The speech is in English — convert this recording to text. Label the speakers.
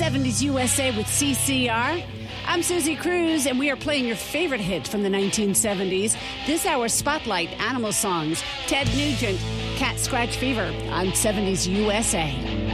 Speaker 1: 70s USA with CCR. I'm Susie Cruz, and we are playing your favorite hits from the 1970s. This hour's Spotlight Animal Songs. Ted Nugent, Cat Scratch Fever on 70s USA.